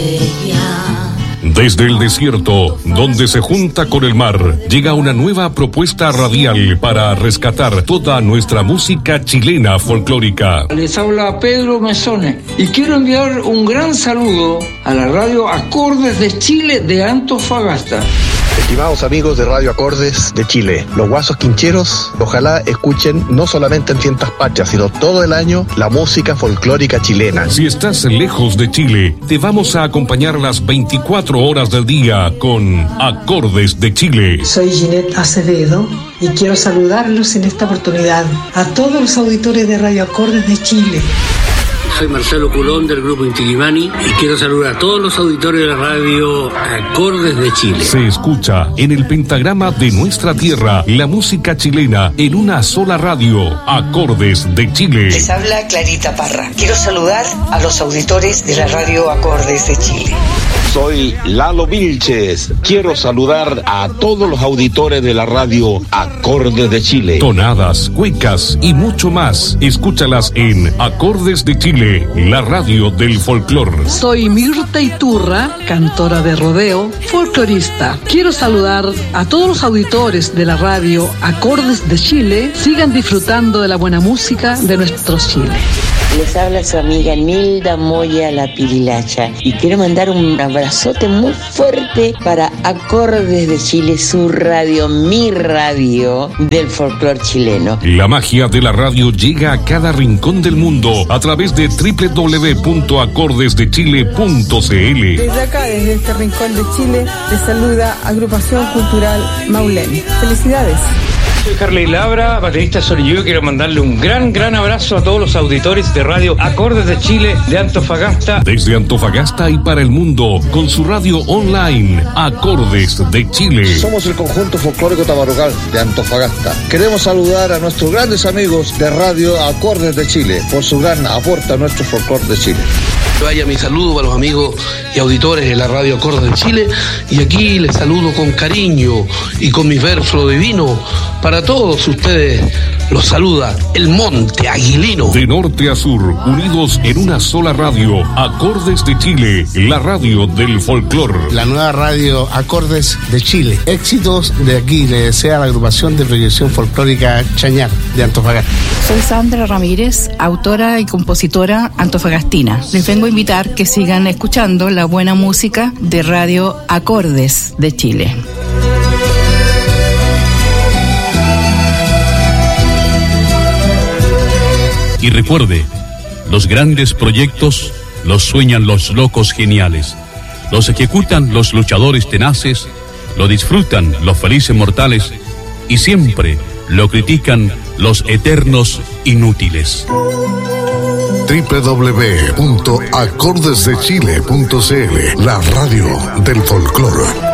Desde el desierto, donde se junta con el mar, llega una nueva propuesta radial para rescatar toda nuestra música chilena folclórica. Les habla Pedro Mesone y quiero enviar un gran saludo a la radio Acordes de Chile de Antofagasta. Estimados amigos de Radio Acordes de Chile, los guasos quincheros ojalá escuchen no solamente en fiestas patrias, sino todo el año la música folclórica chilena. Si estás lejos de Chile, te vamos a acompañar las 24 horas del día con Acordes de Chile. Soy Ginette Acevedo y quiero saludarlos en esta oportunidad a todos los auditores de Radio Acordes de Chile. Soy Marcelo Culón del grupo Inti-Illimani y quiero saludar a todos los auditores de la radio Acordes de Chile. Se escucha en el pentagrama de nuestra tierra la música chilena en una sola radio, Acordes de Chile. Les habla Clarita Parra. Quiero saludar a los auditores de la radio Acordes de Chile. Soy Lalo Vilches. Quiero saludar a todos los auditores de la radio Acordes de Chile. Tonadas, cuecas y mucho más. Escúchalas en Acordes de Chile, la radio del folclor. Soy Mirta Iturra, cantora de rodeo, folclorista. Quiero saludar a todos los auditores de la radio Acordes de Chile. Sigan disfrutando de la buena música de nuestro Chile. Les habla su amiga Nilda Moya La Pirilacha y quiero mandar un abrazote muy fuerte para Acordes de Chile, su radio, mi radio del folclor chileno. La magia de la radio llega a cada rincón del mundo a través de www.acordesdechile.cl. Desde acá, desde este rincón de Chile, les saluda Agrupación Cultural Maulén. ¡Felicidades! Soy Harley Labra, baterista soy yo. Quiero mandarle un gran abrazo a todos los auditores de radio Acordes de Chile de Antofagasta. Desde Antofagasta y para el mundo, con su radio online, Acordes de Chile. Somos el conjunto folclórico tabarocal de Antofagasta. Queremos saludar a nuestros grandes amigos de radio Acordes de Chile por su gran aporte a nuestro folclor de Chile. Vaya mi saludo para los amigos y auditores de la radio Acordes de Chile, y aquí les saludo con cariño y con mis versos divinos. Para todos ustedes los saluda el Monte Aguilino. De norte a sur, unidos en una sola radio, Acordes de Chile, la radio del folclor. La nueva radio Acordes de Chile. Éxitos de aquí le desea la agrupación de proyección folclórica Chañar de Antofagasta. Soy Sandra Ramírez, autora y compositora antofagastina. Les vengo a invitar que sigan escuchando la buena música de radio Acordes de Chile. Y recuerde, los grandes proyectos los sueñan los locos geniales, los ejecutan los luchadores tenaces, lo disfrutan los felices mortales y siempre lo critican los eternos inútiles. www.acordesdechile.cl, la radio del folclore.